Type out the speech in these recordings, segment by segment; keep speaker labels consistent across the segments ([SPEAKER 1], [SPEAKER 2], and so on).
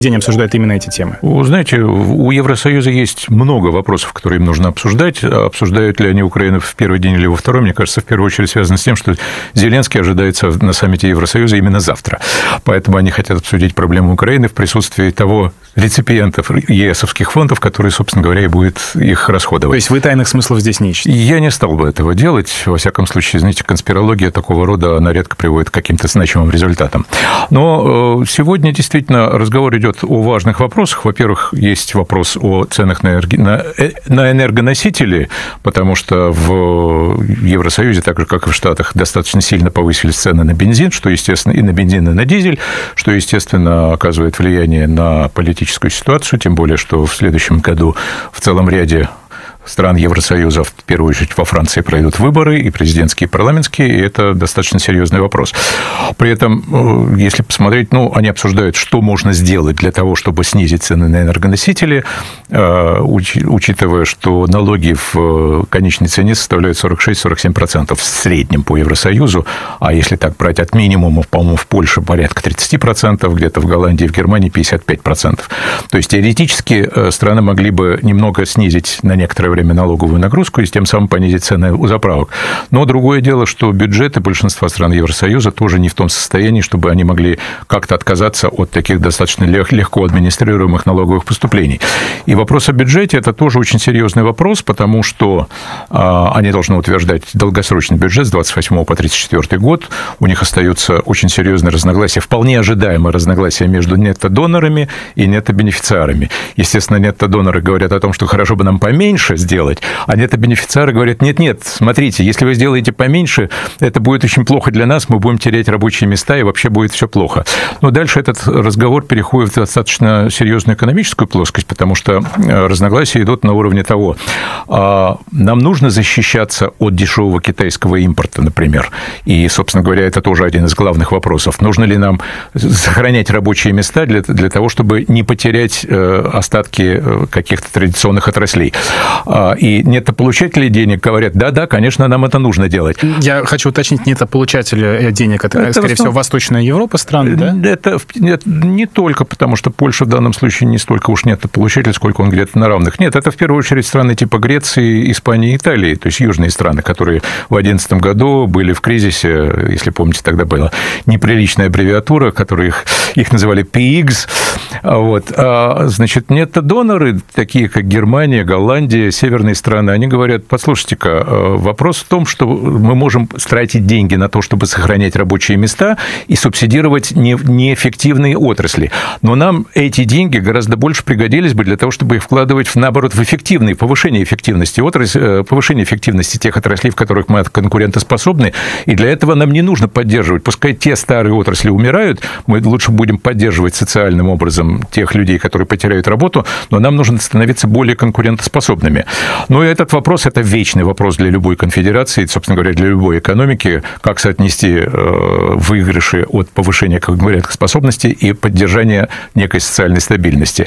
[SPEAKER 1] день обсуждают именно эти темы?
[SPEAKER 2] Вы знаете, у Евросоюза есть много вопросов, которые им нужно обсуждать. Обсуждают ли они Украину в первый день или во второй, мне кажется, в первую очередь связано с тем, что Зеленский ожидается на саммите Евросоюза именно завтра. Поэтому они хотят обсудить проблему Украины в присутствии того реципиентов ЕСовских фондов, который, собственно говоря, и будет их расходовать.
[SPEAKER 1] То есть вы тайных смыслов здесь не ищете?
[SPEAKER 2] Я не стал бы этого делать. Во всяком случае, знаете, конспирология такого рода, она редко приводит к каким-то значимым результатам. Но сегодня действительно разговор идет о важных вопросах. Во-первых, есть вопрос о ценах на энергоносители, потому что в Евросоюзе, так же, как и в Штатах, достаточно сильно повысились цены на бензин, что, естественно, и на бензин, и на дизель, что, естественно, оказывает влияние на политическую ситуацию, тем более, что в следующем году в целом ряде стран Евросоюза, в первую очередь во Франции, пройдут выборы, и президентские, и парламентские, и это достаточно серьезный вопрос. При этом, если посмотреть, они обсуждают, что можно сделать для того, чтобы снизить цены на энергоносители, учитывая, что налоги в конечной цене составляют 46-47% в среднем по Евросоюзу, а если так брать от минимума, по-моему, в Польше порядка 30%, где-то в Голландии и в Германии 55%. То есть, теоретически, страны могли бы немного снизить на некоторое время налоговую нагрузку и тем самым понизить цены у заправок. Но другое дело, что бюджеты большинства стран Евросоюза тоже не в том состоянии, чтобы они могли как-то отказаться от таких достаточно легко администрируемых налоговых поступлений. И вопрос о бюджете – это тоже очень серьезный вопрос, потому что они должны утверждать долгосрочный бюджет с 28 по 34 год. У них остаются очень серьезные разногласия, вполне ожидаемые разногласия между нетто-донорами и нетто-бенефициарами. Естественно, нетто-доноры говорят о том, что хорошо бы нам поменьше сделать, а нетто-бенефициары говорят, нет, смотрите, если вы сделаете поменьше, это будет очень плохо для нас, мы будем терять рабочие места, и вообще будет все плохо. Но дальше этот разговор переходит в достаточно серьезную экономическую плоскость, потому что разногласия идут на уровне того, нам нужно защищаться от дешевого китайского импорта, например, и, собственно говоря, это тоже один из главных вопросов. Нужно ли нам сохранять рабочие места для того, чтобы не потерять остатки каких-то традиционных отраслей? И нетополучатели денег говорят, да, конечно, нам это нужно делать.
[SPEAKER 1] Я хочу уточнить, нетополучатели денег, это скорее всего, Восточная Европа страны, да?
[SPEAKER 2] Это не только, потому что Польша в данном случае не столько уж нетополучатель, сколько он где-то на равных. Нет, это в первую очередь страны типа Греции, Испании, Италии, то есть южные страны, которые в 2011 году были в кризисе, если помните, тогда была неприличная аббревиатура, которые их называли PIGS. Значит, нетто-доноры, такие как Германия, Голландия, северные страны, они говорят, послушайте-ка, вопрос в том, что мы можем тратить деньги на то, чтобы сохранять рабочие места и субсидировать неэффективные отрасли. Но нам эти деньги гораздо больше пригодились бы для того, чтобы их вкладывать, наоборот, в эффективные, повышение эффективности повышение эффективности тех отраслей, в которых мы конкурентоспособны, и для этого нам не нужно поддерживать. Пускай те старые отрасли умирают, мы лучше будем поддерживать социальным образом тех людей, которые потеряют работу, но нам нужно становиться более конкурентоспособными. Но этот вопрос – это вечный вопрос для любой конфедерации, собственно говоря, для любой экономики, как соотнести выигрыши от повышения конкурентоспособности и поддержания некой социальной стабильности.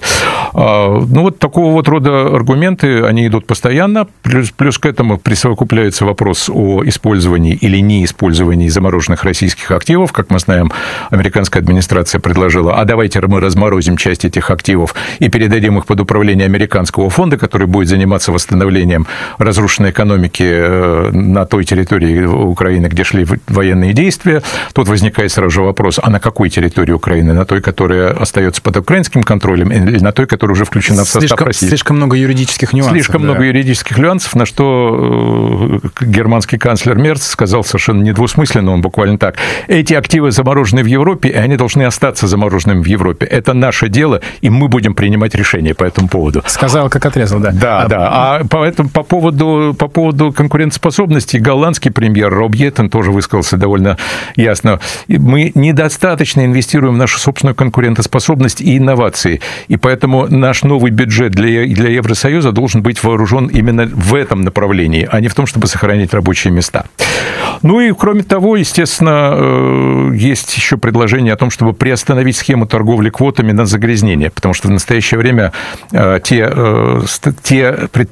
[SPEAKER 2] Такого рода аргументы, они идут постоянно, плюс к этому присовокупляется вопрос о использовании или неиспользовании замороженных российских активов. Как мы знаем, американская администрация предложила, а давайте мы разморозим часть этих активов и передадим их под управление американского фонда, который будет заниматься восстановлением разрушенной экономики на той территории Украины, где шли военные действия. Тут возникает сразу же вопрос, а на какой территории Украины? На той, которая остается под украинским контролем, или на той, которая уже включена в состав России?
[SPEAKER 1] Слишком много юридических нюансов.
[SPEAKER 2] Слишком много юридических нюансов, на что германский канцлер Мерц сказал совершенно недвусмысленно, он буквально так, эти активы заморожены в Европе, и они должны остаться замороженными в Европе. Это наше дело, и мы будем принимать решения по этому поводу.
[SPEAKER 1] Сказал, как отрезал, да.
[SPEAKER 2] Да. А поэтому по поводу конкурентоспособности голландский премьер Роб Йеттен тоже высказался довольно ясно. Мы недостаточно инвестируем в нашу собственную конкурентоспособность и инновации, и поэтому наш новый бюджет для Евросоюза должен быть вооружен именно в этом направлении, а не в том, чтобы сохранять рабочие места. И, кроме того, естественно, есть еще предложение о том, чтобы приостановить схему торговли квотами на загрязнение, потому что в настоящее время те предприятия,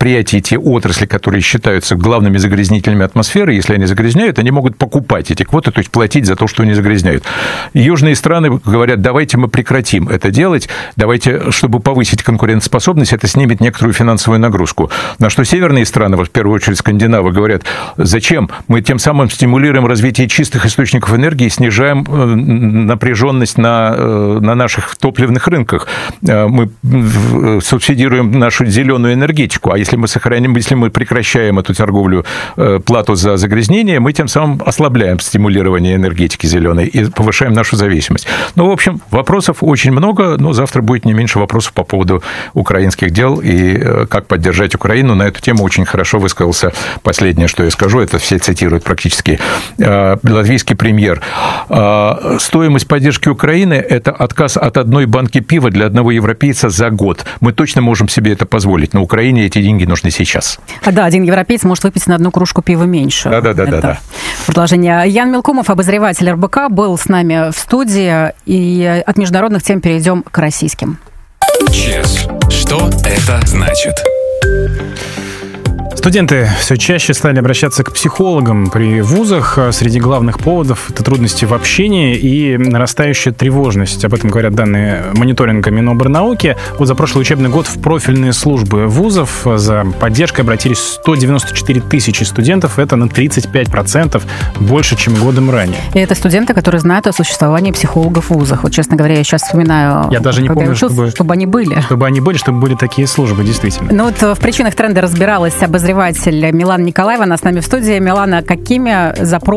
[SPEAKER 2] предприятия, те отрасли, которые считаются главными загрязнителями атмосферы, если они загрязняют, они могут покупать эти квоты, то есть платить за то, что они загрязняют. Южные страны говорят, давайте мы прекратим это делать, давайте, чтобы повысить конкурентоспособность, это снимет некоторую финансовую нагрузку. На что северные страны, в первую очередь скандинавы, говорят, зачем? Мы тем самым стимулируем развитие чистых источников энергии, снижаем напряженность на наших топливных рынках. Мы субсидируем нашу зеленую энергетику, а если мы прекращаем эту торговлю, плату за загрязнение, мы тем самым ослабляем стимулирование энергетики зеленой и повышаем нашу зависимость. Ну, в общем, вопросов очень много, но завтра будет не меньше вопросов по поводу украинских дел и как поддержать Украину. На эту тему очень хорошо высказался последнее, что я скажу, это все цитируют практически, латвийский премьер. Стоимость поддержки Украины – это отказ от одной банки пива для одного европейца за год. Мы точно можем себе это позволить. На Украине эти деньги нужны сейчас.
[SPEAKER 3] Да, один европеец может выпить на одну кружку пива меньше.
[SPEAKER 2] Да.
[SPEAKER 3] Продолжение. Ян Мелкумов, обозреватель РБК, был с нами в студии. И от международных тем перейдем к российским.
[SPEAKER 4] ЧЕС. Что это значит?
[SPEAKER 1] Студенты все чаще стали обращаться к психологам при вузах. Среди главных поводов это трудности в общении и нарастающая тревожность. Об этом говорят данные мониторинга Минобрнауки. Вот за прошлый учебный год в профильные службы вузов за поддержкой обратились 194 тысячи студентов. Это на 35% больше, чем годом ранее.
[SPEAKER 3] И это студенты, которые знают о существовании психологов в вузах. Вот, честно говоря, я сейчас вспоминаю...
[SPEAKER 1] Я даже не помню,
[SPEAKER 3] чтобы они были.
[SPEAKER 1] Чтобы были такие службы, действительно.
[SPEAKER 3] Ну вот в причинах тренда разбиралась обозреватель Милана Николаева, она с нами в студии. Милана, с какими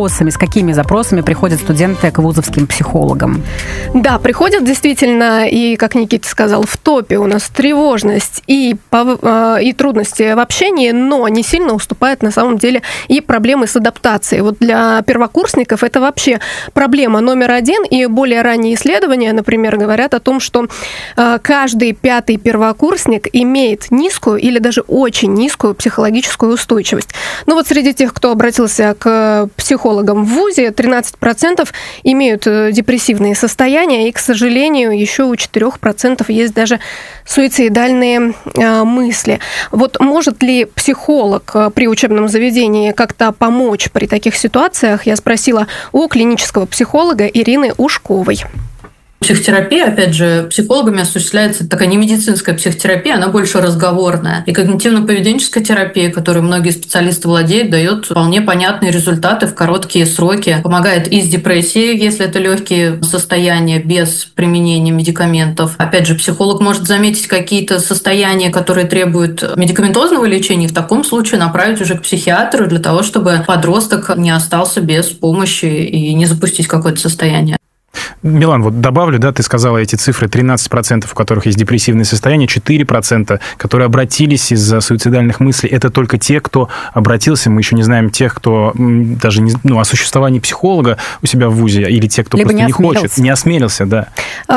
[SPEAKER 3] запросами приходят студенты к вузовским психологам?
[SPEAKER 5] Да, приходят действительно, и, как Никита сказал, в топе у нас тревожность и трудности в общении, но не сильно уступает на самом деле и проблемы с адаптацией. Вот для первокурсников это вообще проблема номер один, и более ранние исследования, например, говорят о том, что каждый пятый первокурсник имеет низкую или даже очень низкую психологическую устойчивость. Ну вот среди тех, кто обратился к психологам в ВУЗе, 13% имеют депрессивные состояния, и, к сожалению, еще у 4% есть даже суицидальные мысли. Вот может ли психолог при учебном заведении как-то помочь при таких ситуациях? Я спросила у клинического психолога Ирины Ушковой.
[SPEAKER 6] Психотерапия, опять же, психологами осуществляется такая не медицинская психотерапия, она больше разговорная. И когнитивно-поведенческая терапия, которой многие специалисты владеют, дает вполне понятные результаты в короткие сроки. Помогает и с депрессией, если это легкие состояния без применения медикаментов. Опять же, психолог может заметить какие-то состояния, которые требуют медикаментозного лечения, и в таком случае направить уже к психиатру для того, чтобы подросток не остался без помощи и не запустить какое-то состояние.
[SPEAKER 1] Милан, вот добавлю, да, ты сказала эти цифры, 13%, у которых есть депрессивные состояния, 4%, которые обратились из-за суицидальных мыслей. Это только те, кто обратился, мы еще не знаем тех, кто даже о существовании психолога у себя в ВУЗе, или те, кто либо просто не хочет, не осмелился, да.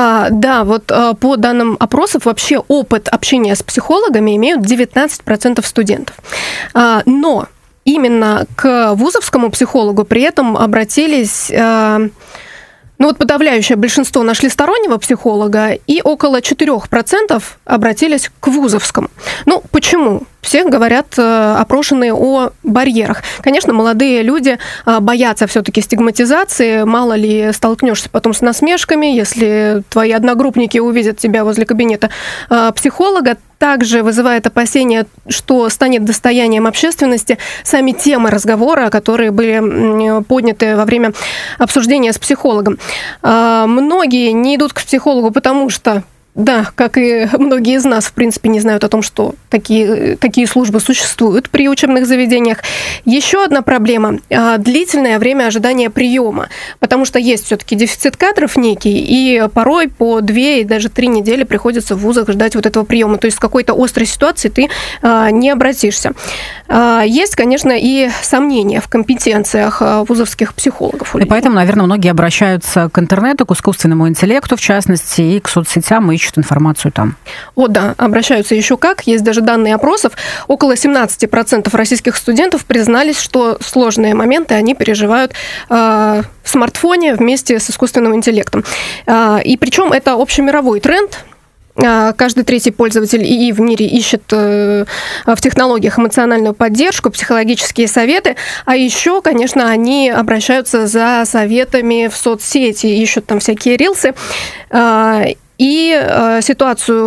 [SPEAKER 5] Да, вот по данным опросов, вообще опыт общения с психологами имеют 19% студентов. Но именно к вузовскому психологу при этом обратились... подавляющее большинство нашли стороннего психолога, и около 4% обратились к вузовскому. Почему? Все говорят опрошенные о барьерах. Конечно, молодые люди боятся все-таки стигматизации. Мало ли столкнешься потом с насмешками, если твои одногруппники увидят тебя возле кабинета психолога. Также вызывает опасения, что станет достоянием общественности сами темы разговора, которые были подняты во время обсуждения с психологом. Многие не идут к психологу, потому что да, как и многие из нас, в принципе, не знают о том, что такие службы существуют при учебных заведениях. Еще одна проблема – длительное время ожидания приема, потому что есть все-таки дефицит кадров некий, и порой по 2 и даже 3 недели приходится в вузах ждать вот этого приема. То есть в какой-то острой ситуации ты не обратишься. Есть, конечно, и сомнения в компетенциях вузовских психологов.
[SPEAKER 3] И поэтому, наверное, многие обращаются к интернету, к искусственному интеллекту, в частности, и к соцсетям, и ищут информацию там.
[SPEAKER 5] Да, обращаются еще как. Есть даже данные опросов. Около 17% российских студентов признались, что сложные моменты они переживают в смартфоне вместе с искусственным интеллектом. И причем это общемировой тренд. Каждый третий пользователь ИИ в мире ищет в технологиях эмоциональную поддержку, психологические советы. А еще, конечно, они обращаются за советами в соцсети, ищут там всякие рилсы. И ситуацию